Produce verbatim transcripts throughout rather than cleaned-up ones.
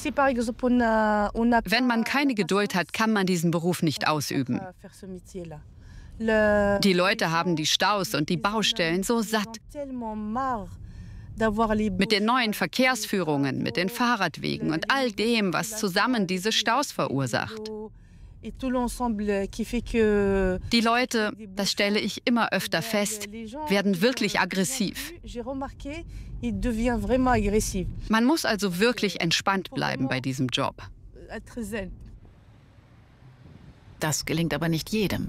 Wenn man keine Geduld hat, kann man diesen Beruf nicht ausüben. Die Leute haben die Staus und die Baustellen so satt. Mit den neuen Verkehrsführungen, mit den Fahrradwegen und all dem, was zusammen diese Staus verursacht. Die Leute, das stelle ich immer öfter fest, werden wirklich aggressiv. Man muss also wirklich entspannt bleiben bei diesem Job. Das gelingt aber nicht jedem.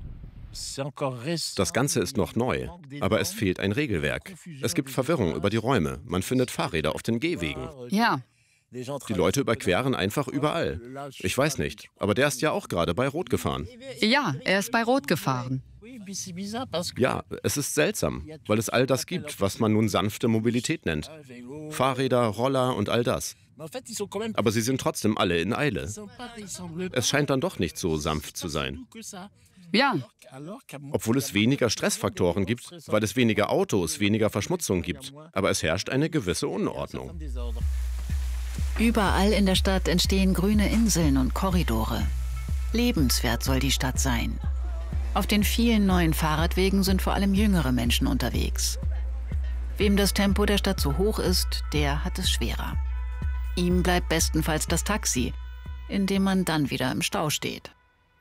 Das Ganze ist noch neu, aber es fehlt ein Regelwerk. Es gibt Verwirrung über die Räume. Man findet Fahrräder auf den Gehwegen. Ja. Die Leute überqueren einfach überall. Ich weiß nicht, aber der ist ja auch gerade bei Rot gefahren. Ja, er ist bei Rot gefahren. Ja, es ist seltsam, weil es all das gibt, was man nun sanfte Mobilität nennt. Fahrräder, Roller und all das. Aber sie sind trotzdem alle in Eile. Es scheint dann doch nicht so sanft zu sein. Ja. Obwohl es weniger Stressfaktoren gibt, weil es weniger Autos, weniger Verschmutzung gibt. Aber es herrscht eine gewisse Unordnung. Überall in der Stadt entstehen grüne Inseln und Korridore. Lebenswert soll die Stadt sein. Auf den vielen neuen Fahrradwegen sind vor allem jüngere Menschen unterwegs. Wem das Tempo der Stadt zu hoch ist, der hat es schwerer. Ihm bleibt bestenfalls das Taxi, in dem man dann wieder im Stau steht.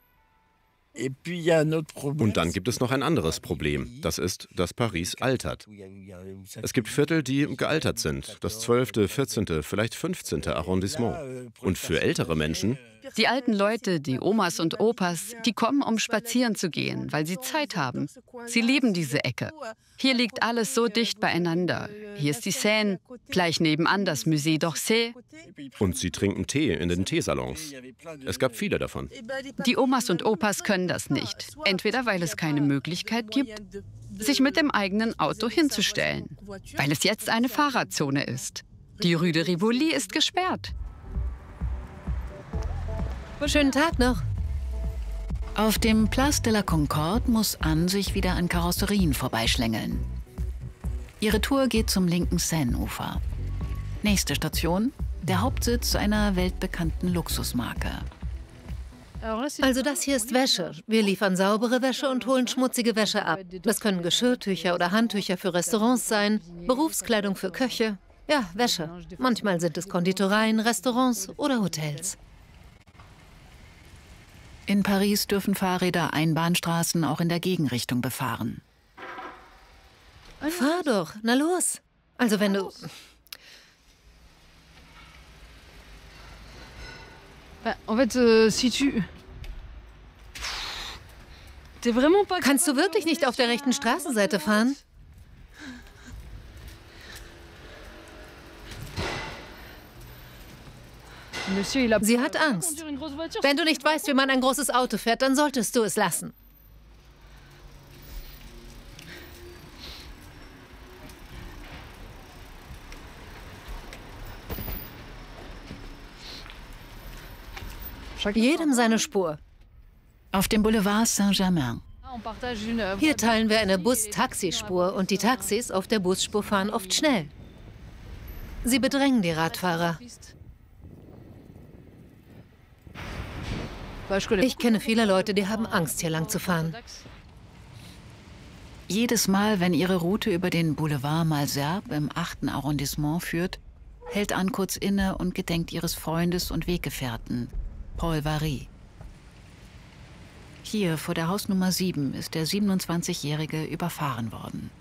Und dann gibt es noch ein anderes Problem. Das ist, dass Paris altert. Es gibt Viertel, die gealtert sind. Das zwölfte, vierzehnte, vielleicht fünfzehnte Arrondissement. Und für ältere Menschen... Die alten Leute, die Omas und Opas, die kommen, um spazieren zu gehen, weil sie Zeit haben. Sie lieben diese Ecke. Hier liegt alles so dicht beieinander. Hier ist die Seine, gleich nebenan das Musée d'Orsay. Und sie trinken Tee in den Teesalons. Es gab viele davon. Die Omas und Opas können das nicht. Entweder weil es keine Möglichkeit gibt, sich mit dem eigenen Auto hinzustellen, weil es jetzt eine Fahrradzone ist. Die Rue de Rivoli ist gesperrt. Schönen Tag noch. Auf dem Place de la Concorde muss Anne sich wieder an Karosserien vorbeischlängeln. Ihre Tour geht zum linken Seineufer. Nächste Station, der Hauptsitz einer weltbekannten Luxusmarke. Also das hier ist Wäsche. Wir liefern saubere Wäsche und holen schmutzige Wäsche ab. Das können Geschirrtücher oder Handtücher für Restaurants sein, Berufskleidung für Köche. Ja, Wäsche. Manchmal sind es Konditoreien, Restaurants oder Hotels. In Paris dürfen Fahrräder Einbahnstraßen auch in der Gegenrichtung befahren. Fahr doch, na los. Also wenn du... Kannst du wirklich nicht auf der rechten Straßenseite fahren? Sie hat Angst. Wenn du nicht weißt, wie man ein großes Auto fährt, dann solltest du es lassen. Jedem seine Spur. Auf dem Boulevard Saint-Germain. Hier teilen wir eine Bus-Taxispur und die Taxis auf der Busspur fahren oft schnell. Sie bedrängen die Radfahrer. Ich kenne viele Leute, die haben Angst, hier lang zu fahren. Jedes Mal, wenn ihre Route über den Boulevard Malesherbes im achten Arrondissement führt, hält Anne kurz inne und gedenkt ihres Freundes und Weggefährten, Paul Varry. Hier vor der Hausnummer sieben ist der siebenundzwanzigjährige überfahren worden.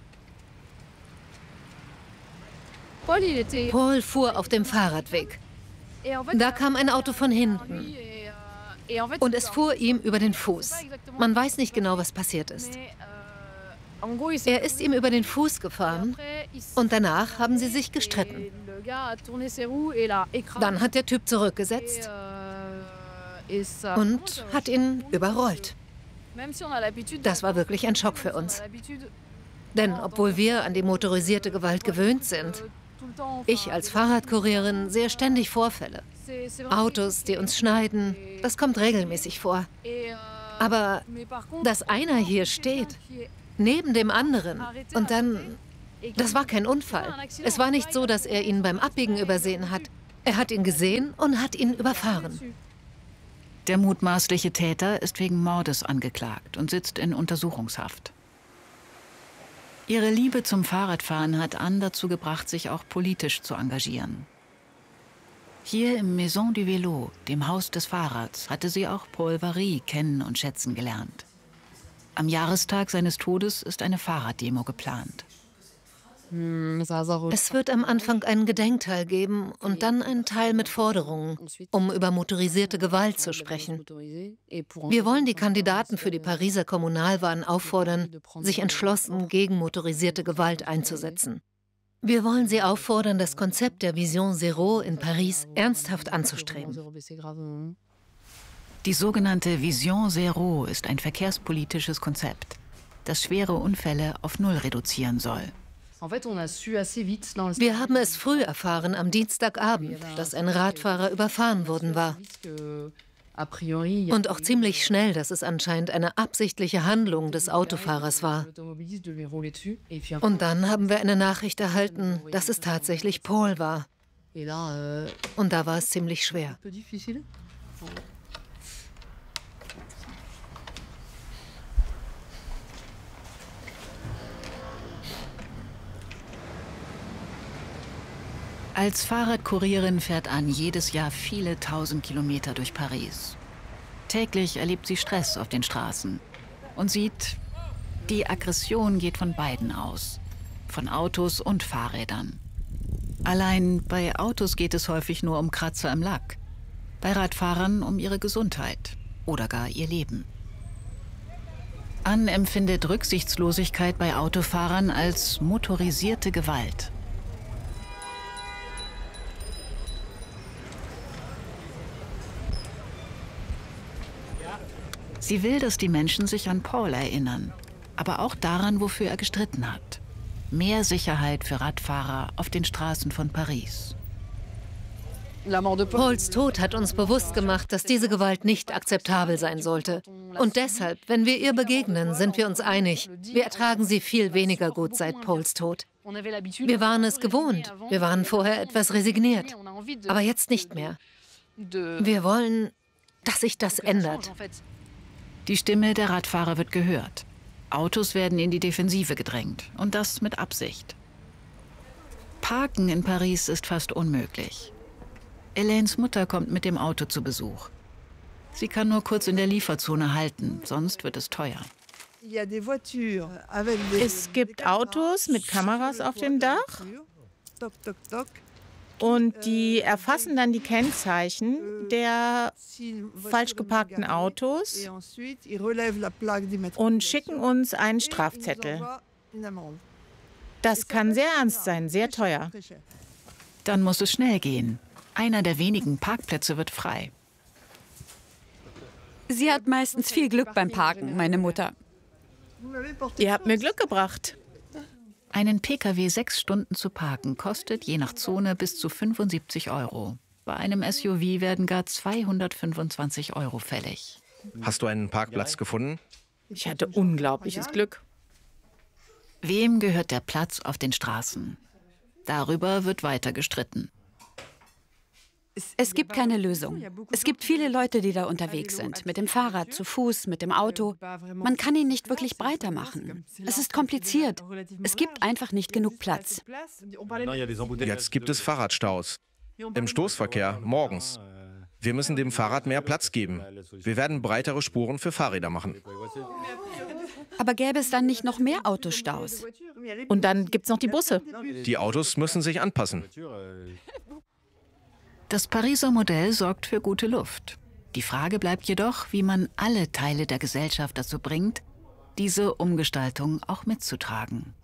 Paul fuhr auf dem Fahrradweg. Da kam ein Auto von hinten. Und es fuhr ihm über den Fuß. Man weiß nicht genau, was passiert ist. Er ist ihm über den Fuß gefahren und danach haben sie sich gestritten. Dann hat der Typ zurückgesetzt und hat ihn überrollt. Das war wirklich ein Schock für uns. Denn obwohl wir an die motorisierte Gewalt gewöhnt sind, ich als Fahrradkurierin sehe ständig Vorfälle. Autos, die uns schneiden, das kommt regelmäßig vor. Aber dass einer hier steht, neben dem anderen, und dann... Das war kein Unfall. Es war nicht so, dass er ihn beim Abbiegen übersehen hat. Er hat ihn gesehen und hat ihn überfahren. Der mutmaßliche Täter ist wegen Mordes angeklagt und sitzt in Untersuchungshaft. Ihre Liebe zum Fahrradfahren hat Anne dazu gebracht, sich auch politisch zu engagieren. Hier im Maison du Vélo, dem Haus des Fahrrads, hatte sie auch Paul Varry kennen und schätzen gelernt. Am Jahrestag seines Todes ist eine Fahrraddemo geplant. Es wird am Anfang einen Gedenkteil geben und dann einen Teil mit Forderungen, um über motorisierte Gewalt zu sprechen. Wir wollen die Kandidaten für die Pariser Kommunalwahlen auffordern, sich entschlossen gegen motorisierte Gewalt einzusetzen. Wir wollen sie auffordern, das Konzept der Vision Zéro in Paris ernsthaft anzustreben. Die sogenannte Vision Zéro ist ein verkehrspolitisches Konzept, das schwere Unfälle auf Null reduzieren soll. Wir haben es früh erfahren, am Dienstagabend, dass ein Radfahrer überfahren worden war. Und auch ziemlich schnell, dass es anscheinend eine absichtliche Handlung des Autofahrers war. Und dann haben wir eine Nachricht erhalten, dass es tatsächlich Paul war. Und da war es ziemlich schwer. Als Fahrradkurierin fährt Anne jedes Jahr viele tausend Kilometer durch Paris. Täglich erlebt sie Stress auf den Straßen und sieht, die Aggression geht von beiden aus, von Autos und Fahrrädern. Allein bei Autos geht es häufig nur um Kratzer im Lack, bei Radfahrern um ihre Gesundheit oder gar ihr Leben. Anne empfindet Rücksichtslosigkeit bei Autofahrern als motorisierte Gewalt. Sie will, dass die Menschen sich an Paul erinnern, aber auch daran, wofür er gestritten hat. Mehr Sicherheit für Radfahrer auf den Straßen von Paris. Pauls Tod hat uns bewusst gemacht, dass diese Gewalt nicht akzeptabel sein sollte. Und deshalb, wenn wir ihr begegnen, sind wir uns einig, wir ertragen sie viel weniger gut seit Pauls Tod. Wir waren es gewohnt, wir waren vorher etwas resigniert, aber jetzt nicht mehr. Wir wollen, dass sich das ändert. Die Stimme der Radfahrer wird gehört. Autos werden in die Defensive gedrängt und das mit Absicht. Parken in Paris ist fast unmöglich. Elaines Mutter kommt mit dem Auto zu Besuch. Sie kann nur kurz in der Lieferzone halten, sonst wird es teuer. Es gibt Autos mit Kameras auf dem Dach und die erfassen dann die Kennzeichen der falsch geparkten Autos und schicken uns einen Strafzettel. Das kann sehr ernst sein, sehr teuer. Dann muss es schnell gehen. Einer der wenigen Parkplätze wird frei. Sie hat meistens viel Glück beim Parken, meine Mutter. Ihr habt mir Glück gebracht. Einen P K W sechs Stunden zu parken kostet je nach Zone bis zu fünfundsiebzig Euro. Bei einem S U V werden gar zweihundertfünfundzwanzig Euro fällig. Hast du einen Parkplatz gefunden? Ich hatte unglaubliches Glück. Wem gehört der Platz auf den Straßen? Darüber wird weiter gestritten. Es gibt keine Lösung. Es gibt viele Leute, die da unterwegs sind. Mit dem Fahrrad, zu Fuß, mit dem Auto. Man kann ihn nicht wirklich breiter machen. Es ist kompliziert. Es gibt einfach nicht genug Platz. Jetzt gibt es Fahrradstaus. Im Stoßverkehr, morgens. Wir müssen dem Fahrrad mehr Platz geben. Wir werden breitere Spuren für Fahrräder machen. Aber gäbe es dann nicht noch mehr Autostaus? Und dann gibt es noch die Busse. Die Autos müssen sich anpassen. Das Pariser Modell sorgt für gute Luft. Die Frage bleibt jedoch, wie man alle Teile der Gesellschaft dazu bringt, diese Umgestaltung auch mitzutragen.